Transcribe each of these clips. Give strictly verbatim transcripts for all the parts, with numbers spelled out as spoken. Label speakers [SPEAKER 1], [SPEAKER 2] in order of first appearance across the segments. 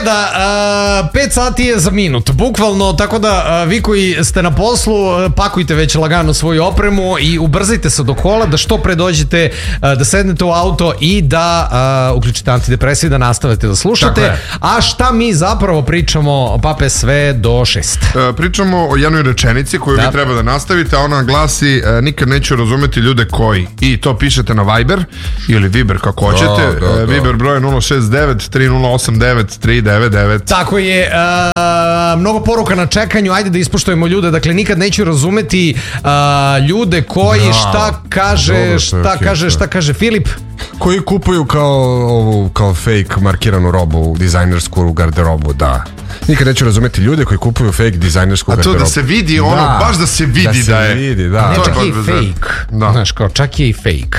[SPEAKER 1] sreda, uh, pet sati je za minut, bukvalno, tako da uh, vi koji ste na poslu, uh, pakujte već lagano svoju opremu i ubrzajte se do kola, da što pre dođete, uh, da sednete u auto i da uh, uključite antidepresiv, da nastavite da slušate. A šta mi zapravo pričamo, Pape, sve do šest?
[SPEAKER 2] Uh, pričamo o jednoj rečenici koju da. vi treba da nastavite, a ona glasi uh, nikad neću razumeti ljude koji, i to pišete na Viber ili Viber kako hoćete, da, da, da. Viber broj nula šest devet tri nula osam devet tri devet devet.
[SPEAKER 1] Tako je, uh, mnogo poruka na čekanju, ajde da ispoštujemo ljude, dakle nikad neću razumeti uh, ljude koji, no, šta kaže, dobro, šta okay, kaže, šta kaže Filip?
[SPEAKER 3] Koji kupuju kao ovu, kao fake markiranu robu, dizajnersku garderobu, da. Nikad neću razumeti ljude koji kupuju fake dizajnersku
[SPEAKER 2] garderobu.
[SPEAKER 3] A to
[SPEAKER 2] da se vidi ono, da, baš da se vidi da,
[SPEAKER 3] da
[SPEAKER 2] je.
[SPEAKER 3] Vidi, da.
[SPEAKER 1] Ne, čak je i fake. Da. Znaš, kao, čak je i fake.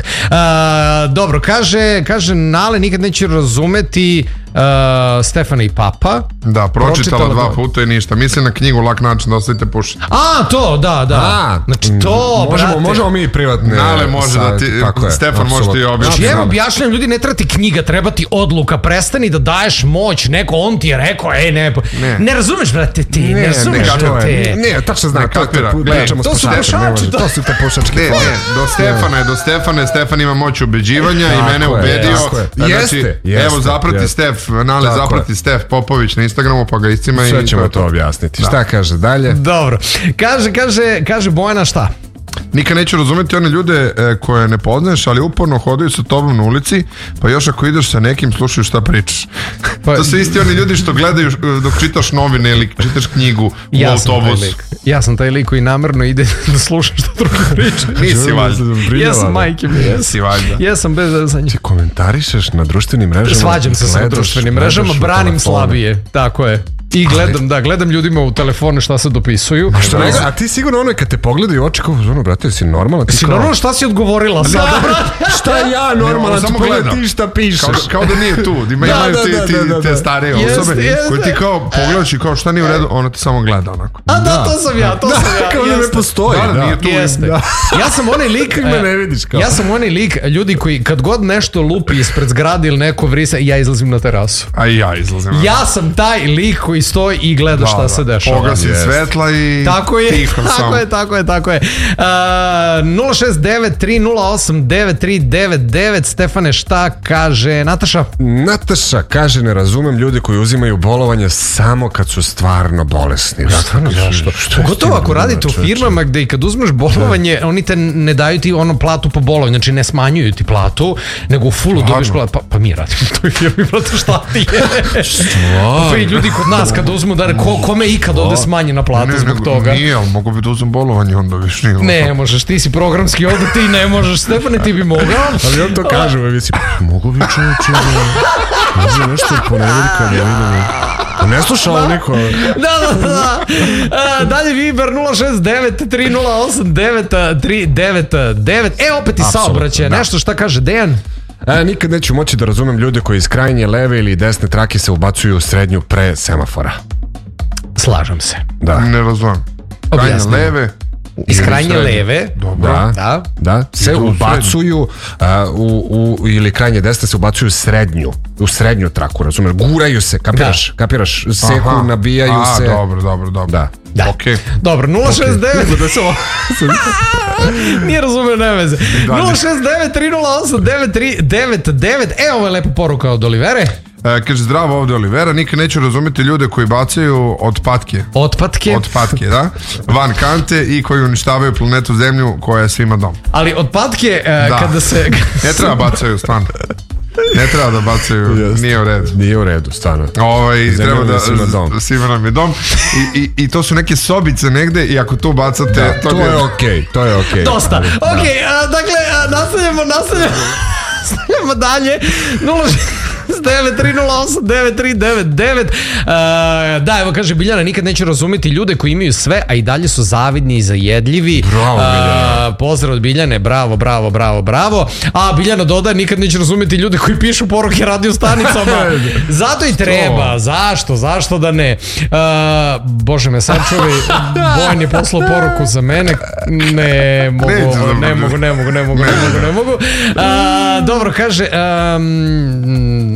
[SPEAKER 1] Uh, dobro, kaže, kaže Nale, nikad neću razumeti Uh, Stefana i Papa.
[SPEAKER 2] Da, pročitala, pročitala dva do... puta i ništa. Mislim na knjigu Lak način da ostavite pušiti.
[SPEAKER 1] A, to, da, da. A, znači to,
[SPEAKER 3] možemo,
[SPEAKER 1] brate.
[SPEAKER 3] Možemo mi privatne.
[SPEAKER 2] Nale može da ti, je, Stefan može ti objasniti.
[SPEAKER 1] Znači, evo objašnjam, ljudi, ne treba ti knjiga, treba ti odluka, prestani da daješ moć, neko, on ti je rekao, ej, ne, ne, ne razumeš, brate, ti, ne, ne razumeš,
[SPEAKER 3] ne,
[SPEAKER 1] brate.
[SPEAKER 3] Ne, tačno znam, to pričamo s pušačem. To su te pušačke.
[SPEAKER 2] Ne, ne, do Stefana je, do Stefana, Stefan ima moć ubeđivanja i mene ubedio.
[SPEAKER 3] Jeste,
[SPEAKER 2] evo, zaprati Stef, Nale, zaprati Stef Popović na Instagramu, pa ga iscima i...
[SPEAKER 3] Sve ćemo to objasniti. Da. Šta kaže dalje?
[SPEAKER 1] Dobro. Kaže, kaže, kaže Bojana šta?
[SPEAKER 2] Nikad neću razumeti one ljude e, koje ne poznaješ, ali uporno hodaju sa tobom na ulici, pa još ako ideš sa nekim, slušaju šta pričaš. Pa, to su isti oni ljudi što gledaju dok čitaš novine ili čitaš knjigu u
[SPEAKER 1] ja
[SPEAKER 2] autobusu.
[SPEAKER 1] Ja sam taj lik koji namerno ide da slušam što drugi priča.
[SPEAKER 2] Nisi valjda.
[SPEAKER 1] Jesam, majke mi.
[SPEAKER 2] Nisi valjda.
[SPEAKER 1] Jesam bez vezanja.
[SPEAKER 3] Ti komentarišeš na društvenim mrežama.
[SPEAKER 1] Svađam se sa društvenim mrežama, branim slabije. Tako je. I gledam, da, gledam ljudima u telefone šta se dopisuju.
[SPEAKER 3] A, što ne, a ti sigurno ono kad te pogledaju u oči kao, ono, brate, si normalan?
[SPEAKER 1] Si normalan, šta si odgovorila sada, brate?
[SPEAKER 3] Šta ja normalan, ti pogledaj ti šta pišeš.
[SPEAKER 2] Kao, kao da nije tu, da imaju da, ti, da, ti, da, da, te stare osobe koje ti kao pogledaš i kao šta nije u redu, ona te samo gleda onako.
[SPEAKER 1] A da, to sam ja, to
[SPEAKER 3] da,
[SPEAKER 1] sam ja.
[SPEAKER 3] Kao da ne postoji.
[SPEAKER 2] Da, da, nije tu.
[SPEAKER 1] Jeste. Da. Ja sam onaj lik,
[SPEAKER 3] me ne vidiš kao.
[SPEAKER 1] Ja sam onaj lik, ljudi koji kad god nešto lupi ispred zgrade ili neko vrisa, ja izlazim na terasu.
[SPEAKER 2] A i ja izlazim.
[SPEAKER 1] Ja sam taj lik koji stoji i gleda šta se dešava.
[SPEAKER 2] Pogasi svetla i
[SPEAKER 1] tako je, tiho tako sam. je, tako je, tako je. Uh, nula šest devet tri nula osam devet tri devet devet. Stefane, šta kaže Nataša?
[SPEAKER 3] Nataša kaže, ne razumem ljude koji uzimaju bolovanje samo kad su stvarno bolesni.
[SPEAKER 1] Stvarno, zašto? Pogotovo ako radite u firmama gde i kad uzmeš bolovanje, oni te ne daju ti ono platu po bolovanju, znači ne smanjuju ti platu, nego u fullu dobiš platu. Pa, pa mi radimo u toj firmi, brate, šta ti je? Pa i ljudi kod nas kad uzmu da ko, kome ikad ovde smanjena plata ne, zbog toga.
[SPEAKER 2] Nije, ali mogu bi da uzem bolovanje onda viš nije.
[SPEAKER 1] Ne možeš, ti si programski ovde, ti ne možeš. Stefane, ti bi mogao.
[SPEAKER 3] Ali on to kaže, vi si, mogu bi čovječe, možda nešto u ponedeljka da vidimo. Ne slušao niko.
[SPEAKER 1] Da, da, da. A, dalje Viber nula šest devet tri nula osam devet tri devet devet. E, opet i saobraćaj. Nešto šta kaže Dejan?
[SPEAKER 3] E, nikad neću moći da razumem ljude koji iz krajnje leve ili desne trake se ubacuju u srednju pre semafora.
[SPEAKER 1] Slažem se.
[SPEAKER 3] Da.
[SPEAKER 2] Ne razumem. Krajnje leve.
[SPEAKER 1] Iz krajnje leve.
[SPEAKER 3] Dobro. Da, da, da. Se ubacuju uh, u, u, ili krajnje desne se ubacuju u srednju, u srednju traku, razumeš? Guraju se, kapiraš, da. kapiraš, seku, aha, nabijaju
[SPEAKER 2] a,
[SPEAKER 3] se.
[SPEAKER 2] Dobro, dobro, dobro.
[SPEAKER 3] Da.
[SPEAKER 1] Da.
[SPEAKER 2] Okay.
[SPEAKER 1] Dobro, nula šest devet Nije razumio, ne veze. nula šest devet tri nula osam devet tri devet devet. E, ovo je lepa poruka od Olivere.
[SPEAKER 2] E, kaže, zdravo, ovde Olivera, nikad neću razumeti ljude koji bacaju otpatke.
[SPEAKER 1] Otpatke?
[SPEAKER 2] Otpatke, da. Van kante i koji uništavaju planetu Zemlju koja je svima dom.
[SPEAKER 1] Ali otpatke, e, da. kada se...
[SPEAKER 2] Ne treba bacaju, stvarno. Ne treba da bacaju, yes. Nije u redu.
[SPEAKER 3] Nije u redu, stvarno.
[SPEAKER 2] Ovaj, treba da, svima nam je dom. I, i, I to su neke sobice negde i ako tu bacate...
[SPEAKER 3] Da, to, to je okej, okay, to je okej. Okay.
[SPEAKER 1] Dosta, okej, okay, dakle, a, nastavljamo, nastavljamo, nastavljamo dalje. nula šest devet tri nula osam devet tri devet devet. Uh, da, evo kaže Biljana, nikad neću razumeti ljude koji imaju sve, a i dalje su zavidni i zajedljivi.
[SPEAKER 3] Bravo, Biljana.
[SPEAKER 1] Uh, pozdrav od Biljane, bravo, bravo, bravo, bravo. A Biljana dodaje, nikad neću razumeti ljude koji pišu poruke radio stanicama. Zato i treba. Zašto? Zašto da ne? Uh, Bože me sačuvaj, Bojan je poslao poruku za mene. Ne mogu, ne mogu, ne mogu, ne mogu, ne mogu, ne mogu. Uh, dobro, kaže... Um,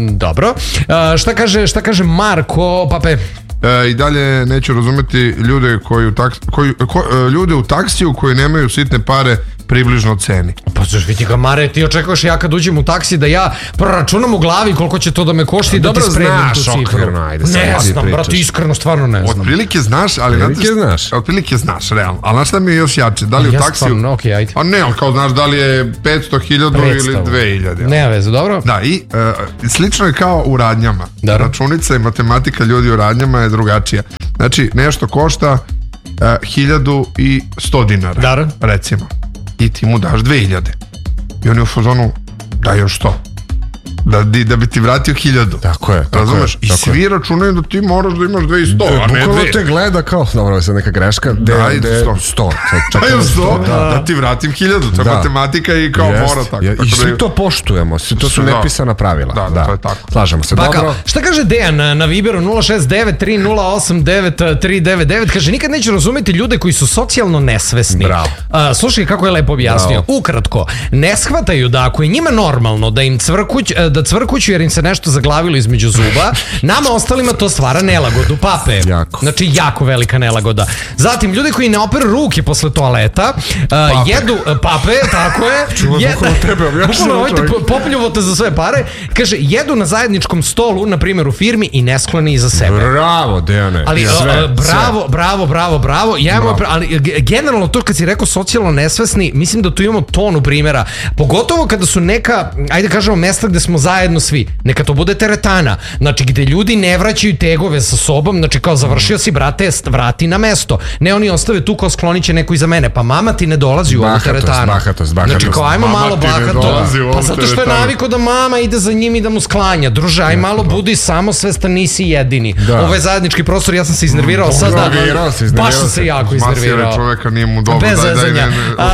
[SPEAKER 1] dobro. Uh, šta kaže, šta kaže Marko, Pape?
[SPEAKER 2] E, I dalje neću razumeti ljude koji u taks, koji, ko, ljude u taksiju koji nemaju sitne pare približno ceni.
[SPEAKER 1] Pa znaš, vidi ga, Mare, ti očekuješ ja kad uđem u taksi da ja proračunam u glavi koliko će to da me košti i da ti spremim tu cifru.
[SPEAKER 3] Okvirno, ajde,
[SPEAKER 1] ne znam, brate, iskreno, stvarno ne znam.
[SPEAKER 2] Otprilike znaš, ali
[SPEAKER 3] otprilike znaš.
[SPEAKER 2] Otprilike znaš, realno. Ali znaš šta mi je još jače? Da li u
[SPEAKER 1] ja
[SPEAKER 2] taksiju...
[SPEAKER 1] Stvarno, okay, ajde.
[SPEAKER 2] A ne, ali kao znaš da li je petsto hiljada ili dve hiljade.
[SPEAKER 1] Ne veze, dobro?
[SPEAKER 2] Da, i uh, slično je kao u radnjama.
[SPEAKER 1] Da.
[SPEAKER 2] Računica i matematika ljudi u radnjama je drugačija. Znači, nešto košta uh, hiljadu i sto dinara.
[SPEAKER 1] Da.
[SPEAKER 2] Recimo. I ti mu daš dve hiljade. I on je u fazonu, daj još sto. Da, da bi ti vratio hiljadu.
[SPEAKER 3] Tako je. Tako
[SPEAKER 2] razumeš?
[SPEAKER 3] je,
[SPEAKER 2] I
[SPEAKER 3] tako
[SPEAKER 2] svi računaju da ti moraš da imaš dve i sto, a ne
[SPEAKER 3] bukvalno
[SPEAKER 2] dve.
[SPEAKER 3] te gleda kao, dobro, je sad neka greška.
[SPEAKER 2] Daj sto.
[SPEAKER 3] sto.
[SPEAKER 2] Daj sto, da, da ti vratim hiljadu. To je
[SPEAKER 3] da. Matematika
[SPEAKER 2] i kao
[SPEAKER 3] Jest.
[SPEAKER 2] mora tako.
[SPEAKER 3] Ja,
[SPEAKER 2] tako
[SPEAKER 3] I
[SPEAKER 2] da
[SPEAKER 3] svi
[SPEAKER 2] je...
[SPEAKER 3] to poštujemo. Svi to su da. nepisana pravila.
[SPEAKER 2] Da, da, da, to je tako.
[SPEAKER 3] Slažemo se.
[SPEAKER 1] Baka,
[SPEAKER 3] dobro.
[SPEAKER 1] Šta kaže Dejan na Viberu nula šest devet tri nula osam devet tri devet devet? Kaže, nikad neću razumeti ljude koji su socijalno nesvesni.
[SPEAKER 3] Bravo.
[SPEAKER 1] A, slušaj kako je lepo objasnio. Bravo. Ukratko, ne shvataju da ako je njima normalno da im cvrkuć, da cvrkuću jer im se nešto zaglavilo između zuba, nama ostalima to stvara nelagodu, Pape.
[SPEAKER 3] Jako.
[SPEAKER 1] Znači, jako velika nelagoda. Zatim, ljudi koji ne operu ruke posle toaleta, uh, jedu, uh, Pape, tako je.
[SPEAKER 3] Čuva bukvalno tebe,
[SPEAKER 1] bukvalno popljuvate za sve pare. Kaže, jedu na zajedničkom stolu, na primjer u firmi i ne skloni iza sebe.
[SPEAKER 3] Bravo, Dejane.
[SPEAKER 1] Ali,
[SPEAKER 3] sve,
[SPEAKER 1] uh, bravo,
[SPEAKER 3] sve.
[SPEAKER 1] bravo, bravo, bravo. Ja bravo. Ali generalno to kad si rekao socijalno nesvesni, mislim da tu imamo tonu primjera. Pogotovo kada su neka, ajde kažemo, mesta gde smo zajedno svi. Neka to bude teretana, znači gde ljudi ne vraćaju tegove sa sobom, znači kao završio si, brate, vrati na mesto. Ne, oni ostave tu kao sklonit će neko iza mene, pa mama ti ne dolazi u ovu teretanu.
[SPEAKER 3] Bahatost, bahatost.
[SPEAKER 1] Znači kao ajmo mama malo bahato, pa zato što je naviko da mama ide za njim i da mu sklanja. Druže, aj malo budi samosvestan, nisi jedini.
[SPEAKER 3] Da.
[SPEAKER 1] Ovo je zajednički prostor, ja sam se iznervirao sada. Baš sam se jako iznervirao.
[SPEAKER 2] Masira čoveka nije mu dobro.
[SPEAKER 1] Bez zezanja.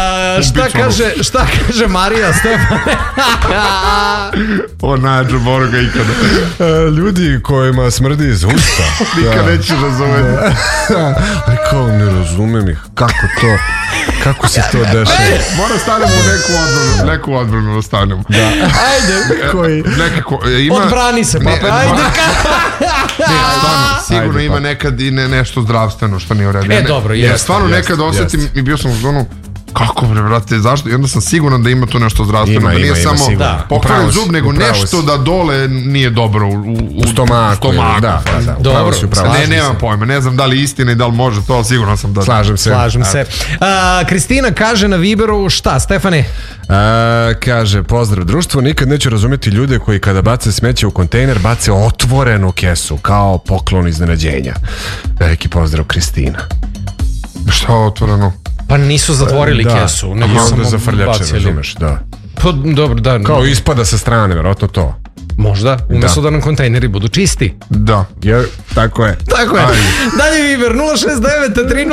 [SPEAKER 1] Šta kaže, šta kaže Marija Stefane?
[SPEAKER 2] O nađu Boruga ikada.
[SPEAKER 3] Ljudi kojima smrdi iz usta.
[SPEAKER 2] Nikad neću razumeti.
[SPEAKER 3] Ali kao ne razumem ih. Kako to? Kako se to dešava?
[SPEAKER 2] Mora stanemo u neku odbranu. Neku odbranu da stanemo.
[SPEAKER 3] Da.
[SPEAKER 1] Ajde.
[SPEAKER 3] Koji?
[SPEAKER 2] Nekako, ima...
[SPEAKER 1] Odbrani se, Pape. Ajde.
[SPEAKER 2] Ne, stvarno, sigurno ima nekad i ne, nešto zdravstveno što nije u redu.
[SPEAKER 1] E, dobro,
[SPEAKER 2] jeste. Stvarno nekad osetim i bio sam u zonu, kako bre, brate, zašto? I onda sam siguran da ima tu nešto zdravstveno,
[SPEAKER 3] ima,
[SPEAKER 2] da nije
[SPEAKER 3] ima,
[SPEAKER 2] samo
[SPEAKER 3] da.
[SPEAKER 2] pokvaren zub, nego nešto da dole nije dobro u, u,
[SPEAKER 3] u stomaku.
[SPEAKER 2] stomaku.
[SPEAKER 3] Da, da, da.
[SPEAKER 1] Dobro,
[SPEAKER 2] ne, nemam pojma, ne znam da li istina i da li može to, ali sigurno sam da...
[SPEAKER 3] Slažem se.
[SPEAKER 1] Slažem se. A, Kristina kaže na Viberu, šta, Stefane?
[SPEAKER 3] A, kaže, pozdrav društvo, nikad neću razumjeti ljude koji kada bace smeće u kontejner, bace otvorenu kesu, kao poklon iznenađenja. Veliki pozdrav, Kristina.
[SPEAKER 2] Šta otvoreno?
[SPEAKER 1] Pa nisu zatvorili
[SPEAKER 3] da.
[SPEAKER 1] kesu, nego
[SPEAKER 3] samo
[SPEAKER 1] samo
[SPEAKER 3] zafrljače,
[SPEAKER 1] bacili.
[SPEAKER 3] razumeš, da.
[SPEAKER 1] Pa, dobro, da.
[SPEAKER 3] Kao ispada sa strane, vjerojatno to.
[SPEAKER 1] Možda, umjesto da. da nam kontejneri budu čisti.
[SPEAKER 2] Da.
[SPEAKER 3] Jer, tako je.
[SPEAKER 1] Tako je. Ajde. Dalje Viber nula šest devet tri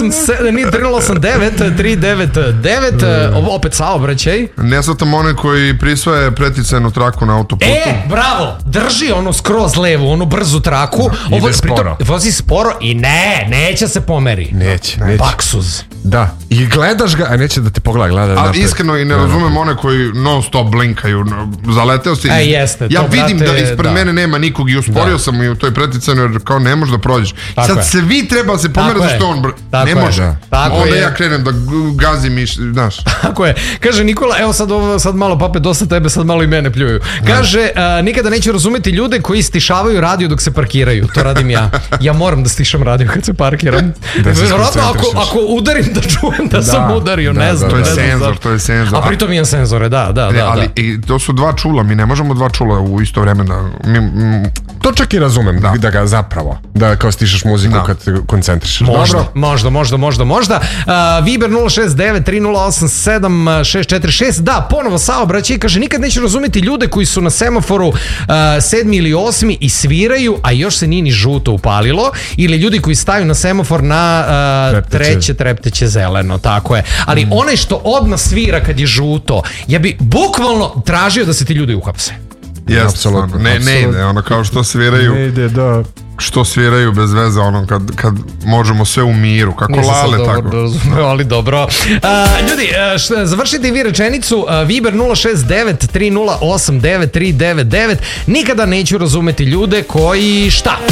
[SPEAKER 1] nula osam devet tri devet devet, mm. opet saobraćaj.
[SPEAKER 2] Ne shvatam one koji prisvaje preticajnu traku na autoputu.
[SPEAKER 1] E, bravo, drži ono skroz levu, onu brzu traku.
[SPEAKER 3] Da,
[SPEAKER 1] ovo
[SPEAKER 3] ide sporo.
[SPEAKER 1] Vozi sporo i ne, neće se pomeri.
[SPEAKER 3] Neće, neće.
[SPEAKER 1] Baksuz.
[SPEAKER 3] Da, i gledaš ga, a neće da te pogleda, gleda.
[SPEAKER 2] Ali iskreno i ne razumem one koji non stop blinkaju, zaleteo si.
[SPEAKER 1] E, jeste.
[SPEAKER 2] Ja
[SPEAKER 1] to,
[SPEAKER 2] vidim
[SPEAKER 1] brate,
[SPEAKER 2] da ispred
[SPEAKER 1] da. mene
[SPEAKER 2] nema nikog i usporio da. sam i u toj preticajnoj jer kao ne možeš da prođeš.
[SPEAKER 1] Tako
[SPEAKER 2] sad
[SPEAKER 1] je.
[SPEAKER 2] svi treba se pomere zašto on br... ne može.
[SPEAKER 3] Da.
[SPEAKER 1] Tako
[SPEAKER 2] onda
[SPEAKER 1] je.
[SPEAKER 2] ja krenem da gazim i znaš.
[SPEAKER 1] Tako je. Kaže Nikola, evo sad ovo, sad malo Pape, dosta tebe, sad malo i mene pljuju. Kaže, uh, nikada neću razumeti ljude koji stišavaju radio dok se parkiraju. To radim ja. Ja moram da stišam radio kad se parkiram.
[SPEAKER 3] Da
[SPEAKER 1] Vjerojatno ako, ako udarim da čujem da, da sam udario,
[SPEAKER 3] da,
[SPEAKER 1] ne znam.
[SPEAKER 2] To je
[SPEAKER 1] ne znam
[SPEAKER 2] senzor, to je senzor.
[SPEAKER 1] A pritom imam senzore, da, da,
[SPEAKER 2] ne,
[SPEAKER 1] da.
[SPEAKER 2] Ali
[SPEAKER 1] da.
[SPEAKER 2] I to su dva čula, mi ne možemo dva čula u isto vreme da... Mi, m,
[SPEAKER 3] to čak i razumem, da, da ga zapravo, da kao stišaš muziku da. kad te koncentrišeš.
[SPEAKER 1] Možda,
[SPEAKER 3] Dobro.
[SPEAKER 1] možda, možda, možda, možda. Uh, Viber nula šest devet tri nula osam sedam šest četiri šest, da, ponovo saobraćaj, kaže, nikad neću razumjeti ljude koji su na semaforu uh, sedmi ili osmi i sviraju, a još se nije ni žuto upalilo, ili ljudi koji staju na semafor na uh, treće trepteće zeleno, tako je. Ali mm. onaj što odmah svira kad je žuto, ja bi bukvalno tražio da se ti ljudi uhapse.
[SPEAKER 2] Yes, apsolutno. Ne, ne ide, ono kao što sviraju.
[SPEAKER 3] Ne ide, da.
[SPEAKER 2] što sviraju bez veze, ono, kad, kad možemo sve u miru, kako
[SPEAKER 1] Nisam
[SPEAKER 2] Lale,
[SPEAKER 1] dobro,
[SPEAKER 2] tako.
[SPEAKER 1] Razumeo, ali dobro. A, ljudi, šta, završite i vi rečenicu, a, Viber nula šest devet tri nula osam devet tri devet devet. Nikada neću razumeti ljude koji šta?